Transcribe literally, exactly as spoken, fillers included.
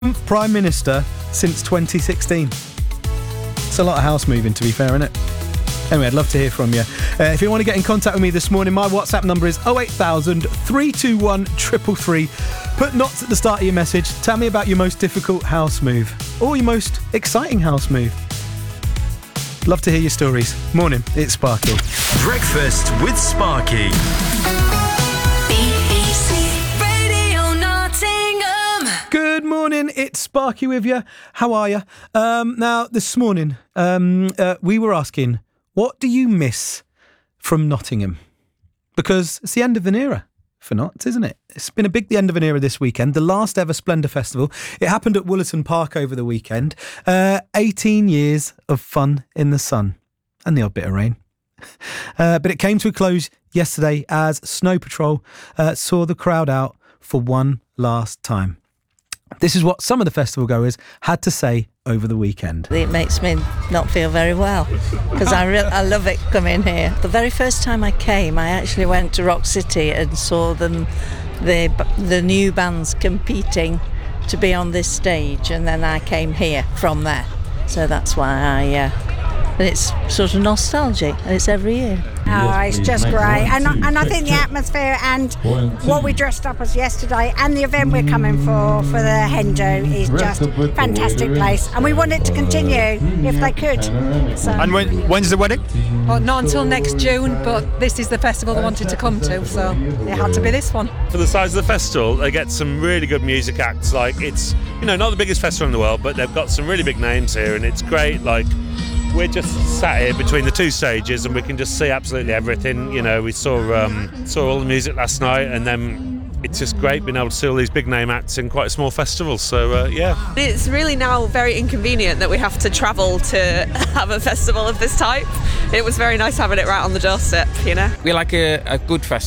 Prime Minister since twenty sixteen. It's a lot of house moving, to be fair, isn't it? Anyway, I'd love to hear from you. Uh, if you want to get in contact with me this morning, my WhatsApp number is oh eight thousand, three two one, three three three. Put knots at the start of your message. Tell me about your most difficult house move or your most exciting house move. Love to hear your stories. Morning, it's Sparky. Breakfast with Sparky. Good morning, it's Sparky with you. How are you? Um, now, this morning, um, uh, we were asking, what do you miss from Nottingham? Because it's the end of an era for Notts, isn't it? It's been a big the end of an era this weekend. The last ever Splendour Festival. It happened at Woollerton Park over the weekend. Uh, eighteen years of fun in the sun and the odd bit of rain. Uh, but it came to a close yesterday as Snow Patrol uh, saw the crowd out for one last time. This is what some of the festival goers had to say over the weekend. It makes me not feel very well because I, re- I love it coming here. The very first time I came, I actually went to Rock City and saw them, the the new bands competing to be on this stage, and then I came here from there. So that's why I... Uh, and it's sort of nostalgic, and it's every year. Oh, it's just great. And, and I think the atmosphere and what we dressed up as yesterday and the event we're coming for, for the Hen Do, is just a fantastic place. And we want it to continue if they could. So. And when, when's the wedding? Well, not until next June, but this is the festival they wanted to come to, so it had to be this one. For the size of the festival, they get some really good music acts. Like, it's, you know, not the biggest festival in the world, but they've got some really big names here, and it's great. Like, we're just sat here between the two stages and we can just see absolutely everything. You know, we saw um, saw all the music last night, and then it's just great being able to see all these big name acts in quite a small festival. So, uh, yeah. It's really now very inconvenient that we have to travel to have a festival of this type. It was very nice having it right on the doorstep, you know. We like a, a good festival.